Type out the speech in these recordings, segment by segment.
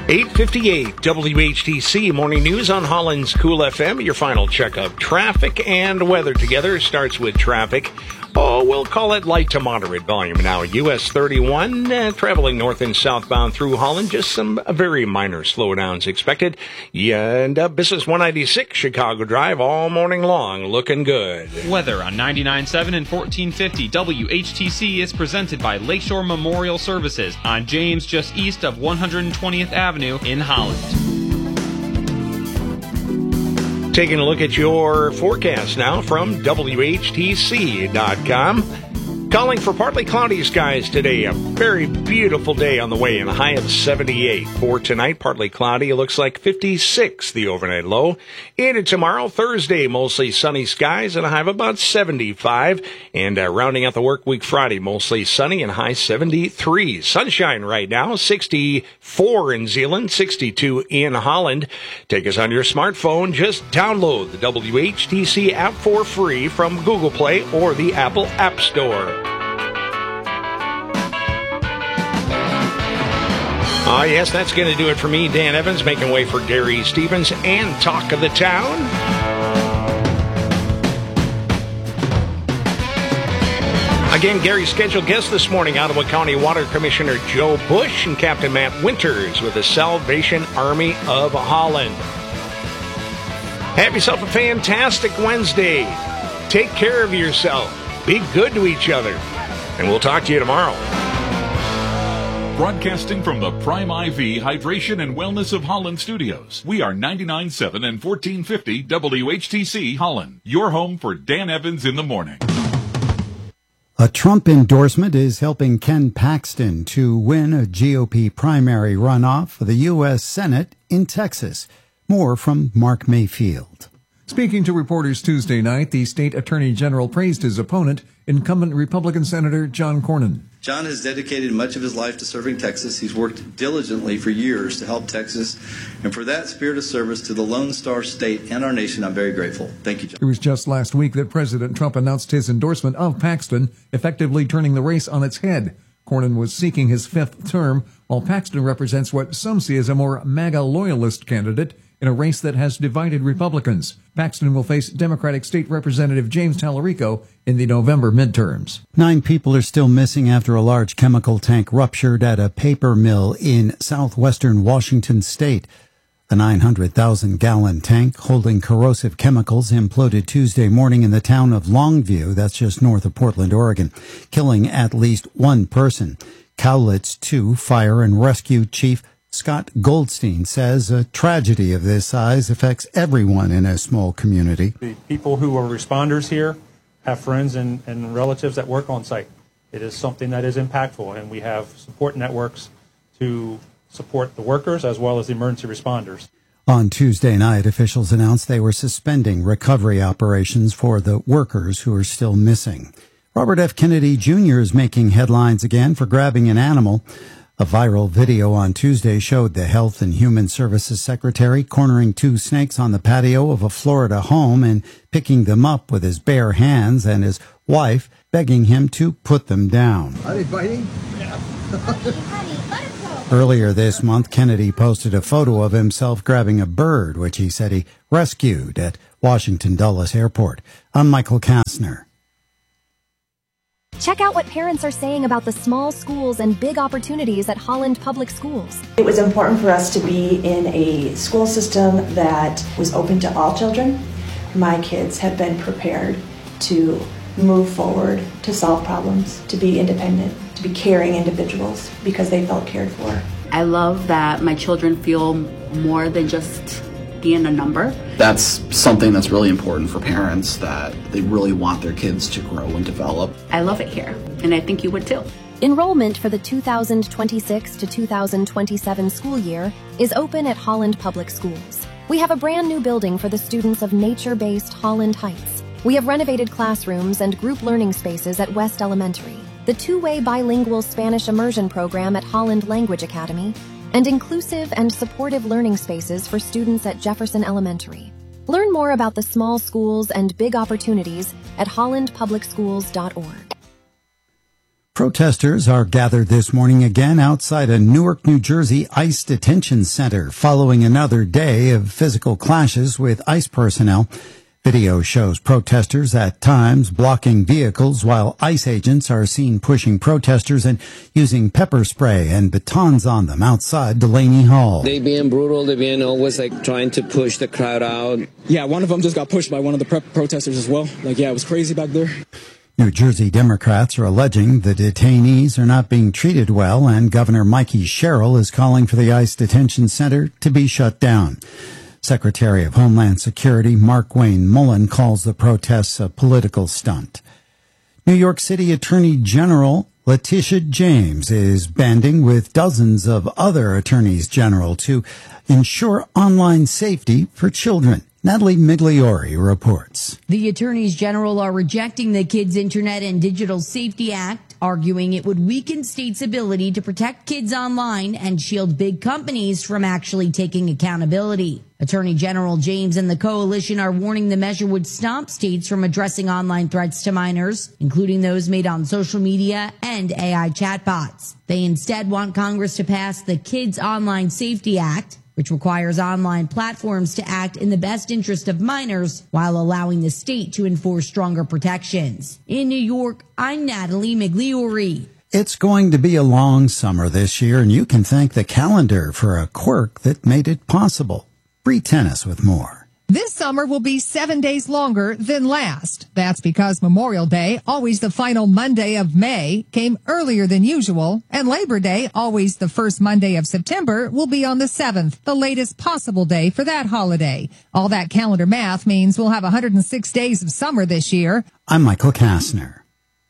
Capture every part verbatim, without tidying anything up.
eight fifty-eight W H T C Morning News on Holland's Cool F M. Your final check of traffic and weather together starts with traffic. Oh, we'll call it light to moderate volume now. U S thirty-one, uh, traveling north and southbound through Holland. Just some uh, very minor slowdowns expected. Yeah, and uh, Business one ninety-six, Chicago Drive, all morning long, looking good. Weather on ninety-nine point seven and fourteen fifty W H T C is presented by Lakeshore Memorial Services on James, just east of one hundred twentieth Avenue in Holland. Taking a look at your forecast now from W H T C dot com. Calling for partly cloudy skies today. A very beautiful day on the way and a high of seventy-eight. For tonight, partly cloudy. It looks like fifty-six, the overnight low. Into tomorrow, Thursday, mostly sunny skies and a high of about seventy-five. And uh, rounding out the work week Friday, mostly sunny and high seventy-three. Sunshine right now, sixty-four in Zeeland, sixty-two in Holland. Take us on your smartphone. Just download the W H T C app for free from Google Play or the Apple App Store. Ah, uh, yes, that's going to do it for me, Dan Evans, making way for Gary Stevens and Talk of the Town. Again, Gary's scheduled guest this morning, Ottawa County Water Commissioner Joe Bush and Captain Matt Winters with the Salvation Army of Holland. Have yourself a fantastic Wednesday. Take care of yourself. Be good to each other. And we'll talk to you tomorrow. Broadcasting from the Prime I V Hydration and Wellness of Holland studios, we are ninety-nine point seven and fourteen fifty W H T C Holland, your home for Dan Evans in the morning. A Trump endorsement is helping Ken Paxton to win a G O P primary runoff for the U S Senate in Texas. More from Mark Mayfield. Speaking to reporters Tuesday night, the state attorney general praised his opponent, incumbent Republican Senator John Cornyn. John has dedicated much of his life to serving Texas. He's worked diligently for years to help Texas. And for that spirit of service to the Lone Star State and our nation, I'm very grateful. Thank you, John. It was just last week that President Trump announced his endorsement of Paxton, effectively turning the race on its head. Cornyn was seeking his fifth term, while Paxton represents what some see as a more MAGA loyalist candidate in a race that has divided Republicans. Paxton will face Democratic State Representative James Tallarico in the November midterms. Nine people are still missing after a large chemical tank ruptured at a paper mill in southwestern Washington state. The nine hundred thousand gallon tank holding corrosive chemicals imploded Tuesday morning in the town of Longview, that's just north of Portland, Oregon, killing at least one person. Cowlitz two Fire and Rescue Chief Scott Goldstein says a tragedy of this size affects everyone in a small community. The people who are responders here have friends and, and relatives that work on site. It is something that is impactful, and we have support networks to support the workers as well as the emergency responders. On Tuesday night, officials announced they were suspending recovery operations for the workers who are still missing. Robert F. Kennedy Junior is making headlines again for grabbing an animal. A viral video on Tuesday showed the Health and Human Services Secretary cornering two snakes on the patio of a Florida home and picking them up with his bare hands, and his wife begging him to put them down. Are they biting? Yeah. Earlier this month, Kennedy posted a photo of himself grabbing a bird, which he said he rescued at Washington Dulles Airport. I'm Michael Kastner. Check out what parents are saying about the small schools and big opportunities at Holland Public Schools. It was important for us to be in a school system that was open to all children. My kids have been prepared to move forward, to solve problems, to be independent, to be caring individuals because they felt cared for. I love that my children feel more than just being a number. That's something that's really important for parents, that they really want their kids to grow and develop. I love it here, and I think you would too. Enrollment for the two thousand twenty-six to two thousand twenty-seven school year is open at Holland Public Schools. We have a brand new building for the students of nature-based Holland Heights. We have renovated classrooms and group learning spaces at West Elementary, the two-way bilingual Spanish immersion program at Holland Language Academy, and inclusive and supportive learning spaces for students at Jefferson Elementary. Learn more about the small schools and big opportunities at holland public schools dot org. Protesters are gathered this morning again outside a Newark, New Jersey ICE detention center following another day of physical clashes with ICE personnel. Video shows protesters at times blocking vehicles while ICE agents are seen pushing protesters and using pepper spray and batons on them outside Delaney Hall. They being brutal, they being always like trying to push the crowd out. Yeah, one of them just got pushed by one of the pre- protesters as well. Like, yeah, it was crazy back there. New Jersey Democrats are alleging the detainees are not being treated well, and Governor Mikey Sherrill is calling for the ICE detention center to be shut down. Secretary of Homeland Security Mark Wayne Mullen calls the protests a political stunt. New York City Attorney General Letitia James is banding with dozens of other attorneys general to ensure online safety for children. Natalie Migliori reports. The attorneys general are rejecting the Kids Internet and Digital Safety Act, arguing it would weaken states' ability to protect kids online and shield big companies from actually taking accountability. Attorney General James and the coalition are warning the measure would stop states from addressing online threats to minors, including those made on social media and A I chatbots. They instead want Congress to pass the Kids Online Safety Act, which requires online platforms to act in the best interest of minors while allowing the state to enforce stronger protections. In New York, I'm Natalie Migliori. It's going to be a long summer this year, and you can thank the calendar for a quirk that made it possible. Bree Tennis with more. This summer will be seven days longer than last. That's because Memorial Day, always the final Monday of May, came earlier than usual, and Labor Day, always the first Monday of September, will be on the seventh, the latest possible day for that holiday. All that calendar math means we'll have one hundred six days of summer this year. I'm Michael Kastner.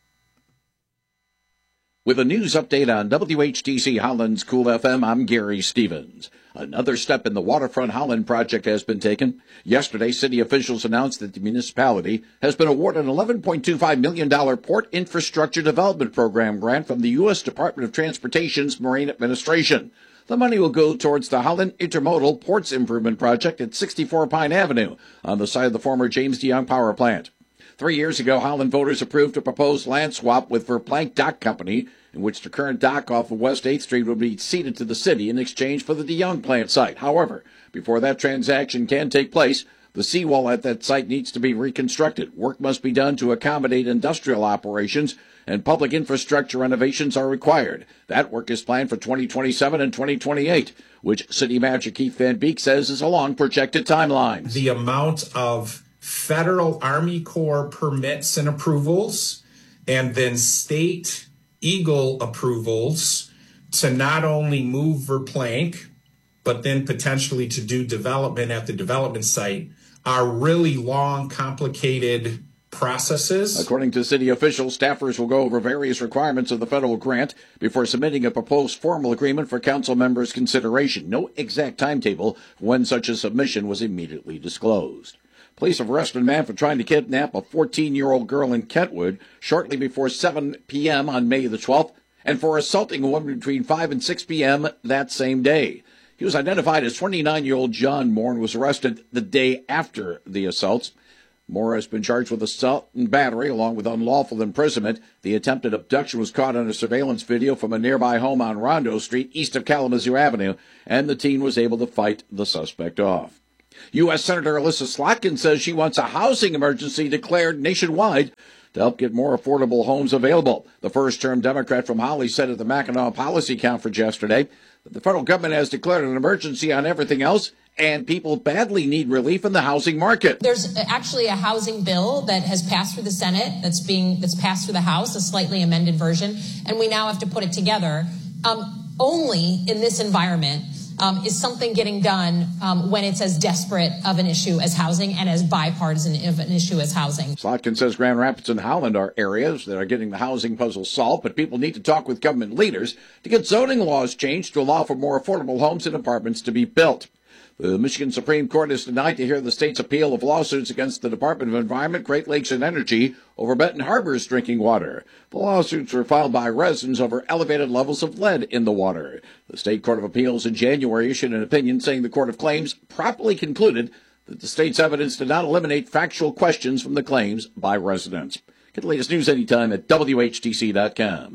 With a news update on W H T C Holland's Cool F M, I'm Gary Stevens. Another step in the Waterfront Holland project has been taken. Yesterday, city officials announced that the municipality has been awarded an eleven point two five million dollars Port Infrastructure Development Program grant from the U S Department of Transportation's Marine Administration. The money will go towards the Holland Intermodal Ports Improvement Project at sixty-four Pine Avenue on the site of the former James DeYoung Power Plant. Three years ago, Holland voters approved a proposed land swap with Verplank Dock Company, in which the current dock off of West eighth Street would be ceded to the city in exchange for the DeYoung plant site. However, before that transaction can take place, the seawall at that site needs to be reconstructed. Work must be done to accommodate industrial operations, and public infrastructure renovations are required. That work is planned for twenty twenty-seven and twenty twenty-eight, which City Manager Keith Van Beek says is a long projected timeline. The amount of federal Army Corps permits and approvals, and then state Eagle approvals to not only move Verplank, but then potentially to do development at the development site are really long, complicated processes. According to city officials, staffers will go over various requirements of the federal grant before submitting a proposed formal agreement for council members' consideration. No exact timetable when such a submission was immediately disclosed. Police have arrested a man for trying to kidnap a fourteen-year-old girl in Kentwood shortly before seven p.m. on May the twelfth, and for assaulting a woman between five and six p.m. that same day. He was identified as twenty-nine-year-old John Moore and was arrested the day after the assaults. Moore has been charged with assault and battery along with unlawful imprisonment. The attempted abduction was caught on a surveillance video from a nearby home on Rondo Street east of Kalamazoo Avenue, and the teen was able to fight the suspect off. U S. Senator Alyssa Slotkin says she wants a housing emergency declared nationwide to help get more affordable homes available. The first-term Democrat from Holly said at the Mackinac Policy Conference yesterday that the federal government has declared an emergency on everything else, and people badly need relief in the housing market. There's actually a housing bill that has passed through the Senate that's being that's passed through the House, a slightly amended version, and we now have to put it together. Um, only in this environment Um, is something getting done um, when it's as desperate of an issue as housing and as bipartisan of an issue as housing. Slotkin says Grand Rapids and Holland are areas that are getting the housing puzzle solved, but people need to talk with government leaders to get zoning laws changed to allow for more affordable homes and apartments to be built. The Michigan Supreme Court is tonight to hear the state's appeal of lawsuits against the Department of Environment, Great Lakes, and Energy over Benton Harbor's drinking water. The lawsuits were filed by residents over elevated levels of lead in the water. The State Court of Appeals in January issued an opinion saying the Court of Claims properly concluded that the state's evidence did not eliminate factual questions from the claims by residents. Get the latest news anytime at W H T C dot com.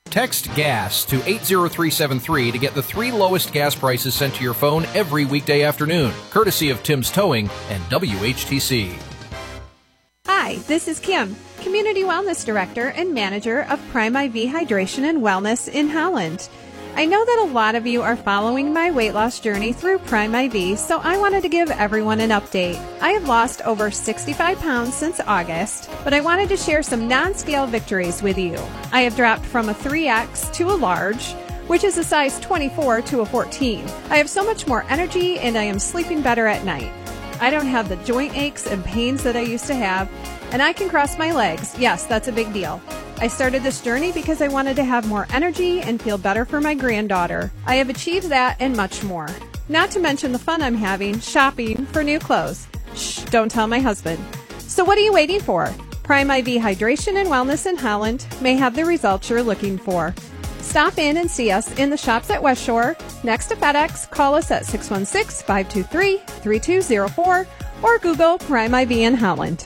Text GAS to eight zero three seven three to get the three lowest gas prices sent to your phone every weekday afternoon, courtesy of Tim's Towing and W H T C. Hi, this is Kim, Community Wellness Director and Manager of Prime I V Hydration and Wellness in Holland. I know that a lot of you are following my weight loss journey through Prime I V, so I wanted to give everyone an update. I have lost over sixty-five pounds since August, but I wanted to share some non-scale victories with you. I have dropped from a three X to a large, which is a size twenty-four to a fourteen. I have so much more energy and I am sleeping better at night. I don't have the joint aches and pains that I used to have, and I can cross my legs. Yes, that's a big deal. I started this journey because I wanted to have more energy and feel better for my granddaughter. I have achieved that and much more. Not to mention the fun I'm having shopping for new clothes. Shh, don't tell my husband. So what are you waiting for? Prime I V Hydration and Wellness in Holland may have the results you're looking for. Stop in and see us in the shops at West Shore, next to FedEx. Call us at six one six, five two three, three two zero four or Google Prime I V in Holland.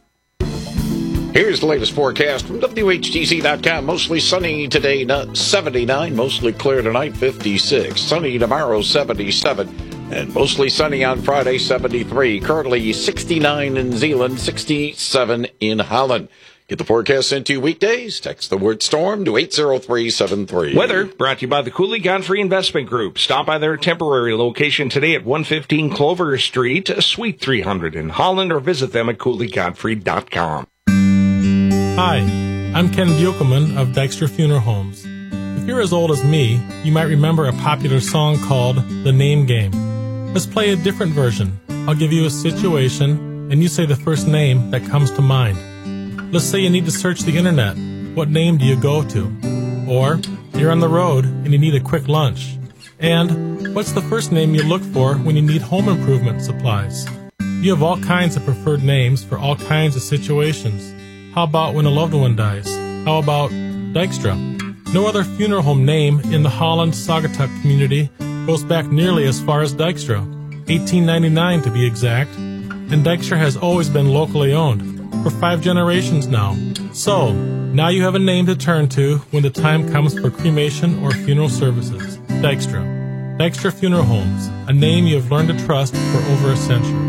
Here's the latest forecast from W H T C dot com. Mostly sunny today, not seventy-nine. Mostly clear tonight, fifty-six. Sunny tomorrow, seventy-seven. And mostly sunny on Friday, seventy-three. Currently sixty-nine in Zeeland, sixty-seven in Holland. Get the forecast sent to you weekdays. Text the word storm to eight zero three seven three. Weather brought to you by the Cooley Godfrey Investment Group. Stop by their temporary location today at one fifteen Clover Street, Suite three hundred in Holland, or visit them at cooley godfrey dot com. Hi, I'm Ken Buchelman of Dykstra Funeral Homes. If you're as old as me, you might remember a popular song called The Name Game. Let's play a different version. I'll give you a situation, and you say the first name that comes to mind. Let's say you need to search the internet. What name do you go to? Or, you're on the road and you need a quick lunch. And, what's the first name you look for when you need home improvement supplies? You have all kinds of preferred names for all kinds of situations. How about when a loved one dies? How about Dykstra? No other funeral home name in the Holland-Saugatuck community goes back nearly as far as Dykstra, eighteen ninety-nine to be exact, and Dykstra has always been locally owned, for five generations now. So, now you have a name to turn to when the time comes for cremation or funeral services. Dykstra. Dykstra Funeral Homes, a name you have learned to trust for over a century.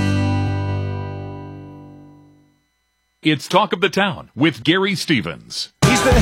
It's Talk of the Town with Gary Stevens.